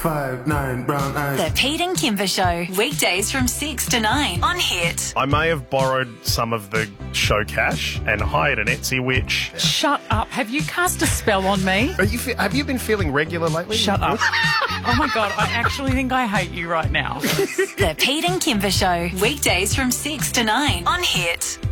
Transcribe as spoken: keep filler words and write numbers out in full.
five, nine, brown eyes. The Pete and Kimber Show, weekdays from six to nine on Hit. I may have borrowed some of the show cash and hired an Etsy witch. Shut up. Have you cast a spell on me? Are you fe- have you been feeling regular lately? Shut up. Oh, my God. I actually think I hate you right now. The Pete and Kimber Show, weekdays from six to nine on Hit.